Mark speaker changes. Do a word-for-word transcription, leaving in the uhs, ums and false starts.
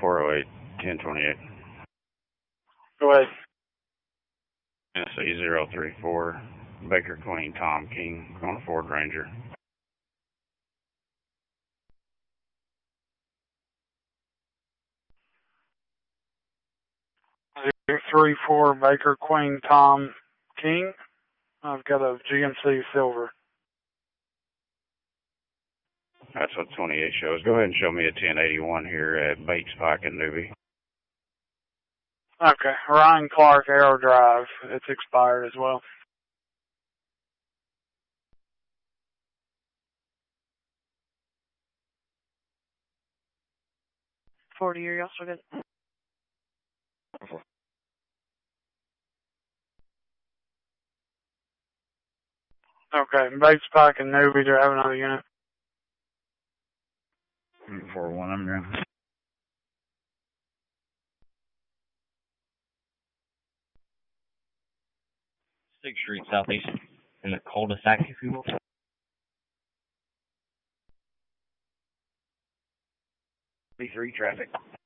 Speaker 1: four oh eight, ten twenty-eight.
Speaker 2: Go ahead.
Speaker 1: S A zero three four, Baker Queen, Tom King, on a Ford Ranger.
Speaker 2: zero three four, Baker Queen, Tom King. I've got a G M C Silver.
Speaker 1: That's what twenty-eight shows. Go ahead and show me a ten eighty-one here at Bates Pike and Newby.
Speaker 2: Okay, Ryan Clark, Arrow Drive. It's expired as well.
Speaker 3: forty, are you also good?
Speaker 2: Okay, Bates Pike and Newby, do you have another unit?
Speaker 1: four one, I'm going.
Speaker 4: sixth Street Southeast, in the cul-de-sac, if you will.
Speaker 1: B three traffic.